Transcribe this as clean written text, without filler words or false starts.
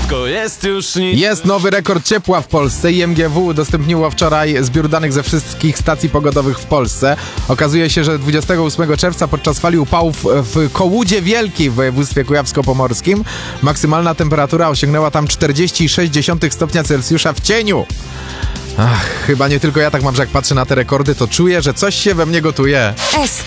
wszystko jest już nic. Jest nowy rekord ciepła w Polsce. IMGW udostępniło wczoraj zbiór danych ze wszystkich stacji pogodowych w Polsce. Okazuje się, że 28 czerwca podczas fali upałów w Kołudzie Wielkiej w województwie kujawsko-pomorskim maksymalna temperatura osiągnęła tam 40,6 stopnia Celsjusza w cieniu. Ach, chyba nie tylko ja tak mam, że jak patrzę na te rekordy, to czuję, że coś się we mnie gotuje. SK